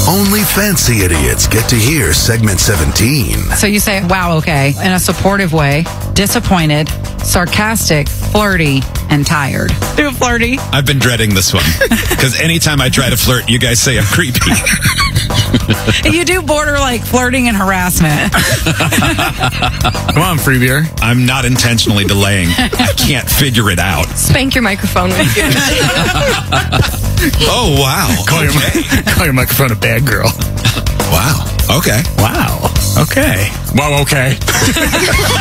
Only fancy idiots get to hear segment 17. So you say, wow, okay, in a supportive way, disappointed, sarcastic, flirty, and tired. Do flirty. I've been dreading this one because anytime I try to flirt, you guys say I'm creepy. You do border like flirting and harassment. Come on, free beer. I'm not intentionally delaying. I can't figure it out. Spank your microphone when you do it. Oh, wow. Call your microphone a bad girl. Wow. Okay. Wow. Okay. Wow, okay.